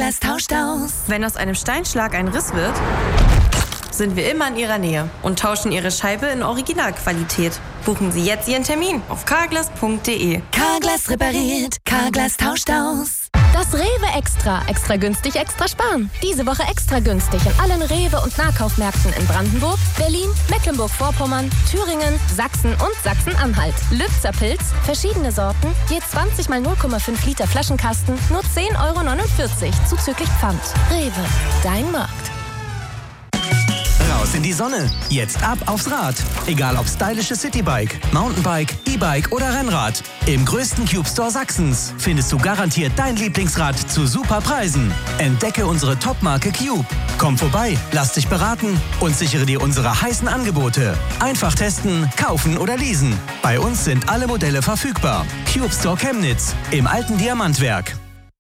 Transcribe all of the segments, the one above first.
Carglass tauscht aus. Wenn aus einem Steinschlag ein Riss wird, sind wir immer in Ihrer Nähe und tauschen Ihre Scheibe in Originalqualität. Buchen Sie jetzt Ihren Termin auf carglass.de. Carglass repariert, Carglass tauscht aus. Das Rewe Extra. Extra günstig, extra sparen. Diese Woche extra günstig in allen Rewe- und Nahkaufmärkten in Brandenburg, Berlin, Mecklenburg-Vorpommern, Thüringen, Sachsen und Sachsen-Anhalt. Lübzer Pilz, verschiedene Sorten, je 20 mal 0,5 Liter Flaschenkasten, nur 10,49 € zuzüglich Pfand. Rewe, dein Markt. Raus in die Sonne. Jetzt ab aufs Rad. Egal ob stylisches Citybike, Mountainbike, E-Bike oder Rennrad. Im größten Cube Store Sachsens findest du garantiert dein Lieblingsrad zu super Preisen. Entdecke unsere Top-Marke Cube. Komm vorbei, lass dich beraten und sichere dir unsere heißen Angebote. Einfach testen, kaufen oder leasen. Bei uns sind alle Modelle verfügbar. Cube Store Chemnitz im alten Diamantwerk.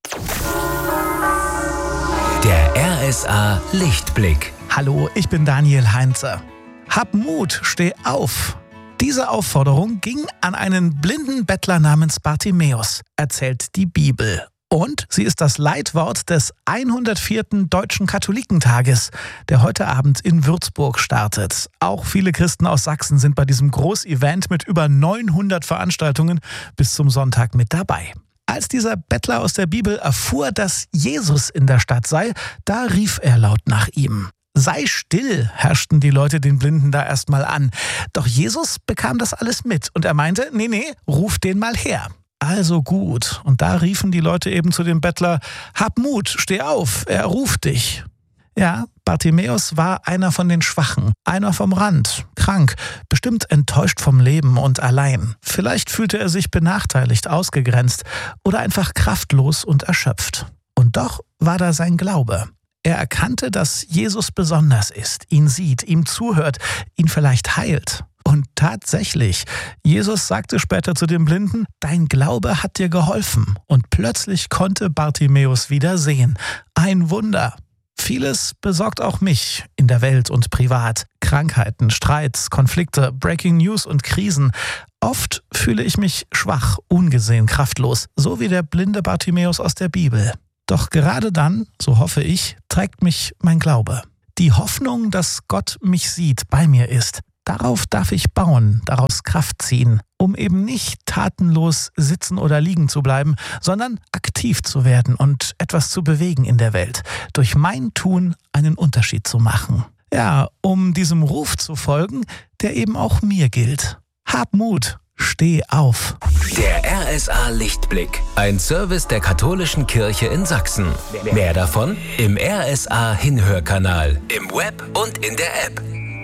Der RSA Lichtblick. Hallo, ich bin Daniel Heinze. Hab Mut, steh auf. Diese Aufforderung ging an einen blinden Bettler namens Bartimäus, erzählt die Bibel. Und sie ist das Leitwort des 104. Deutschen Katholikentages, der heute Abend in Würzburg startet. Auch viele Christen aus Sachsen sind bei diesem Großevent mit über 900 Veranstaltungen bis zum Sonntag mit dabei. Als dieser Bettler aus der Bibel erfuhr, dass Jesus in der Stadt sei, da rief er laut nach ihm. Sei still, herrschten die Leute den Blinden da erstmal an. Doch Jesus bekam das alles mit und er meinte, nee, ruf den mal her. Also gut. Und da riefen die Leute eben zu dem Bettler, hab Mut, steh auf, er ruft dich. Ja, Bartimäus war einer von den Schwachen, einer vom Rand, krank, bestimmt enttäuscht vom Leben und allein. Vielleicht fühlte er sich benachteiligt, ausgegrenzt oder einfach kraftlos und erschöpft. Und doch war da sein Glaube. Er erkannte, dass Jesus besonders ist, ihn sieht, ihm zuhört, ihn vielleicht heilt. Und tatsächlich, Jesus sagte später zu dem Blinden, dein Glaube hat dir geholfen. Und plötzlich konnte Bartimäus wieder sehen. Ein Wunder. Vieles besorgt auch mich in der Welt und privat. Krankheiten, Streits, Konflikte, Breaking News und Krisen. Oft fühle ich mich schwach, ungesehen, kraftlos, so wie der blinde Bartimäus aus der Bibel. Doch gerade dann, so hoffe ich, trägt mich mein Glaube. Die Hoffnung, dass Gott mich sieht, bei mir ist. Darauf darf ich bauen, daraus Kraft ziehen, um eben nicht tatenlos sitzen oder liegen zu bleiben, sondern aktiv zu werden und etwas zu bewegen in der Welt. Durch mein Tun einen Unterschied zu machen. Ja, um diesem Ruf zu folgen, der eben auch mir gilt. Hab Mut, steh auf. Der RSA Lichtblick. Ein Service der Katholischen Kirche in Sachsen. Mehr davon im RSA Hinhörkanal, im Web und in der App.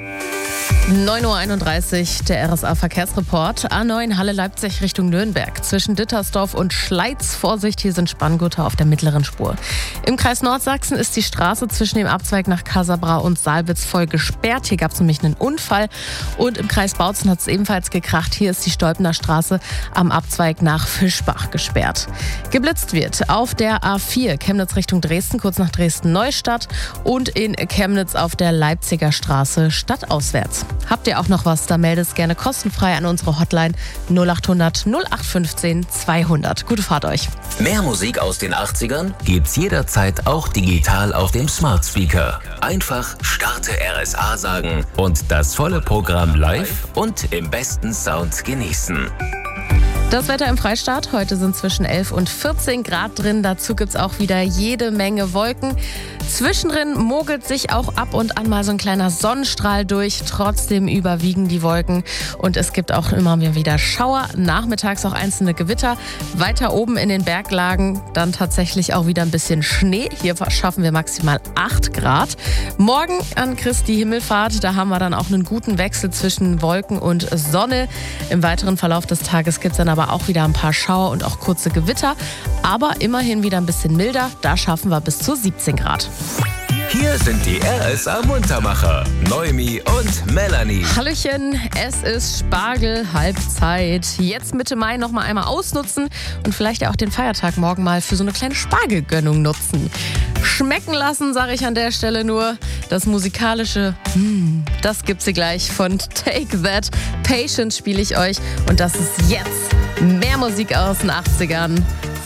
9:31 Uhr, der RSA-Verkehrsreport. A9 Halle Leipzig Richtung Nürnberg. Zwischen Dittersdorf und Schleiz. Vorsicht, hier sind Spanngurte auf der mittleren Spur. Im Kreis Nordsachsen ist die Straße zwischen dem Abzweig nach Kasabrau und Saalwitz voll gesperrt. Hier gab es nämlich einen Unfall. Und im Kreis Bautzen hat es ebenfalls gekracht. Hier ist die Stolpener Straße am Abzweig nach Fischbach gesperrt. Geblitzt wird auf der A4 Chemnitz Richtung Dresden, kurz nach Dresden-Neustadt. Und in Chemnitz auf der Leipziger Straße stadtauswärts. Habt ihr auch noch was, dann meldet es gerne kostenfrei an unsere Hotline 0800 0815 200. Gute Fahrt euch. Mehr Musik aus den 80ern gibt's jederzeit auch digital auf dem Smart Speaker. Einfach Starte RSA sagen und das volle Programm live und im besten Sound genießen. Das Wetter im Freistaat. Heute sind zwischen 11 und 14 Grad drin. Dazu gibt es auch wieder jede Menge Wolken. Zwischendrin mogelt sich auch ab und an mal so ein kleiner Sonnenstrahl durch. Trotzdem überwiegen die Wolken. Und es gibt auch immer wieder Schauer. Nachmittags auch einzelne Gewitter. Weiter oben in den Berglagen dann tatsächlich auch wieder ein bisschen Schnee. Hier schaffen wir maximal 8 Grad. Morgen an Christi Himmelfahrt, da haben wir dann auch einen guten Wechsel zwischen Wolken und Sonne. Im weiteren Verlauf des Tages gibt es dann aber auch wieder ein paar Schauer und auch kurze Gewitter. Aber immerhin wieder ein bisschen milder. Da schaffen wir bis zu 17 Grad. Hier sind die RSA Muntermacher, Noemi und Melanie. Hallöchen, es ist Spargel-Halbzeit. Jetzt Mitte Mai noch mal einmal ausnutzen und vielleicht ja auch den Feiertag morgen mal für so eine kleine Spargelgönnung nutzen. Schmecken lassen, sage ich an der Stelle nur. Das musikalische, das gibt's hier gleich von Take That. Patience spiele ich euch und das ist jetzt mehr Musik aus den 80ern.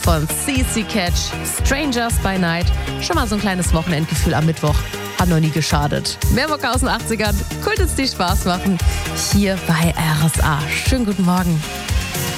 von CC Catch, Strangers by Night. Schon mal so ein kleines Wochenendgefühl am Mittwoch. Hat noch nie geschadet. Mehr Bock aus den 80ern, Kulthits, die Spaß machen. Hier bei RSA. Schönen guten Morgen.